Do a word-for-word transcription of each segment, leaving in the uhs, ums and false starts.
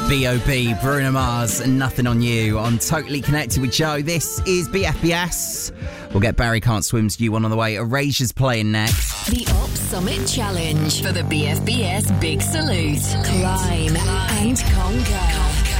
B O B, Bruno Mars, and Nothing on You on Totally Connected with Joe. This is B F B S. We'll get Barry Can't Swim's You One on the way. Erasure's playing next. The Op Summit Challenge for the B F B S Big Salute. Climb and conquer.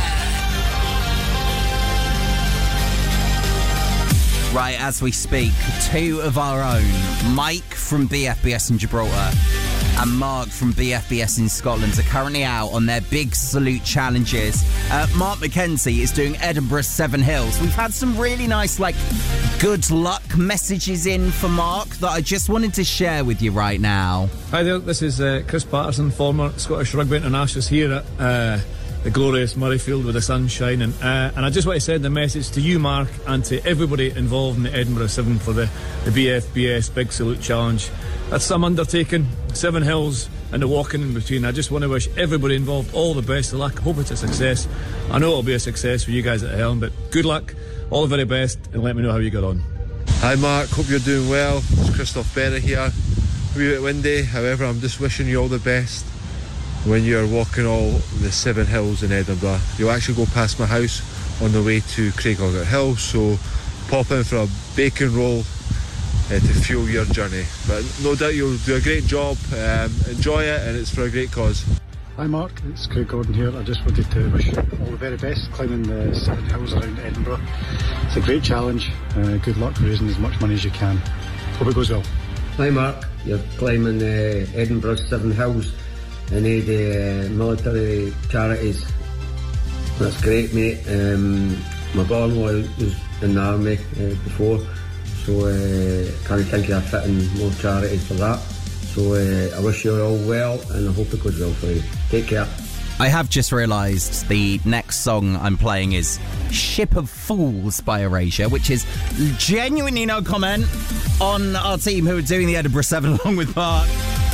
Right, as we speak, two of our own, Mike from B F B S in Gibraltar and Mark from B F B S in Scotland, are currently out on their Big Salute challenges. Uh, Mark McKenzie is doing Edinburgh Seven Hills. We've had some really nice, like, good luck messages in for Mark that I just wanted to share with you right now. Hi there, this is uh, Chris Patterson, former Scottish Rugby Internationals here at uh, the glorious Murrayfield with the sun shining. Uh, and I just want to send a message to you, Mark, and to everybody involved in the Edinburgh Seven for the, the B F B S Big Salute Challenge. That's some undertaking, Seven Hills and the walking in between. I just want to wish everybody involved all the best of luck. I hope it's a success. I know it'll be a success for you guys at the helm, but good luck, all the very best, and let me know how you got on. Hi Mark, hope you're doing well. It's Christoph Berra here. A wee bit windy, however I'm just wishing you all the best when you're walking all the Seven Hills in Edinburgh. You'll actually go past my house on the way to Craigogart Hill, so pop in for a bacon roll uh, to fuel your journey. But no doubt you'll do a great job, um, enjoy it, and it's for a great cause. Hi Mark, it's Craig Gordon here. I just wanted to wish you all the very best climbing the Seven Hills around Edinburgh. It's a great challenge. Uh, good luck raising as much money as you can. Hope it goes well. Hi Mark, you're climbing uh, Edinburgh Seven Hills and the uh, military charities. That's great, mate. Um, my brother-in-law was in the army uh, before, so uh, can't think of fitting more charities for that. So uh, I wish you all well, and I hope it goes well for you. Take care. I have just realised the next song I'm playing is Ship of Fools by Erasure, which is genuinely no comment on our team who are doing the Edinburgh Seven along with Mark.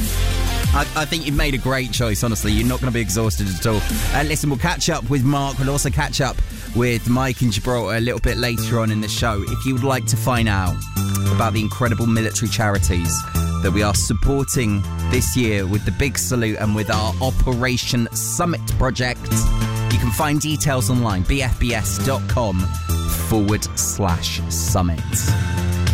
I, I think you've made a great choice, honestly. You're not going to be exhausted at all. Uh, listen, we'll catch up with Mark. We'll also catch up with Mike in Gibraltar a little bit later on in the show. If you would like to find out about the incredible military charities that we are supporting this year with the Big Salute and with our Operation Summit project, you can find details online, bfbs.com forward slash summit.